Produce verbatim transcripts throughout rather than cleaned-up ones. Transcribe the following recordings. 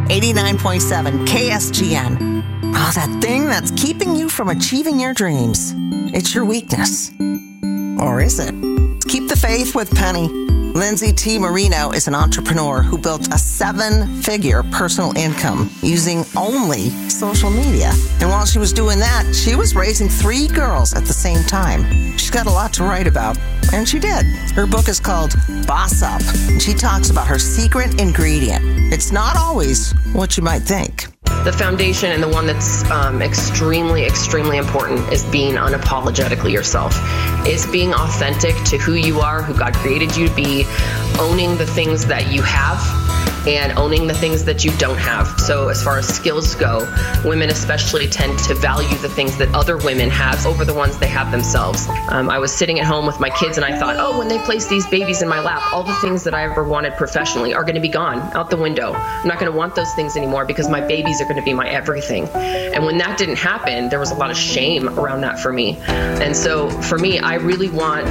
eighty-nine point seven K S G N. Oh, that thing that's keeping you from achieving your dreams. It's your weakness. Or is it? Keep the faith with Penny. Lindsay T. Marino is an entrepreneur who built a seven-figure personal income using only social media. And while she was doing that, she was raising three girls at the same time. She's got a lot to write about, and she did. Her book is called Boss Up, and she talks about her secret ingredient. It's not always what you might think. The foundation, and the one that's um, extremely, extremely important, is being unapologetically yourself. Is being authentic to who you are, who God created you to be, owning the things that you have, and owning the things that you don't have. So as far as skills go, women especially tend to value the things that other women have over the ones they have themselves. Um, I was sitting at home with my kids and I thought, oh, when they place these babies in my lap, all the things that I ever wanted professionally are going to be gone, out the window. I'm not going to want those things anymore because my babies are going to be my everything. And when that didn't happen, there was a lot of shame around that for me. And so for me, I really want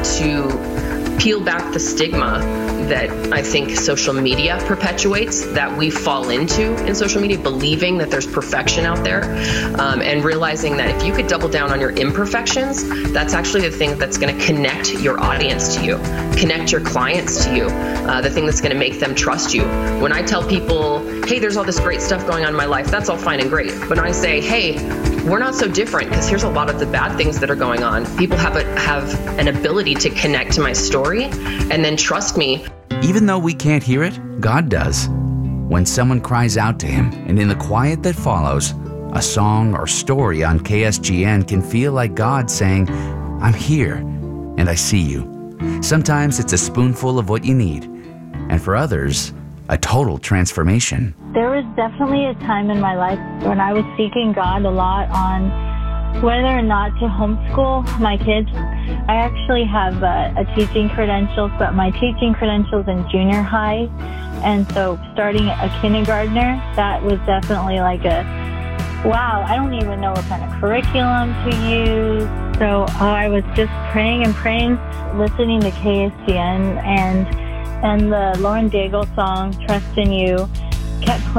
to peel back the stigma that I think social media perpetuates, that we fall into in social media, believing that there's perfection out there, um, and realizing that if you could double down on your imperfections, that's actually the thing that's going to connect your audience to you, connect your clients to you, uh, the thing that's going to make them trust you. When I tell people, hey, there's all this great stuff going on in my life, that's all fine and great. But when I say, hey, we're not so different because here's a lot of the bad things that are going on, people have a, have an ability to connect to my story and then trust me. Even though we can't hear it, God does. When someone cries out to Him, and in the quiet that follows, a song or story on K S G N can feel like God saying, I'm here, and I see you. Sometimes it's a spoonful of what you need, and for others, a total transformation. There was definitely a time in my life when I was seeking God a lot on whether or not to homeschool my kids. I actually have a, a teaching credentials, but my teaching credentials in junior high. And so starting a kindergartner, that was definitely like a, wow, I don't even know what kind of curriculum to use. So uh, I was just praying and praying, listening to K S G N, and, and the Lauren Daigle song, Trust in You, kept playing.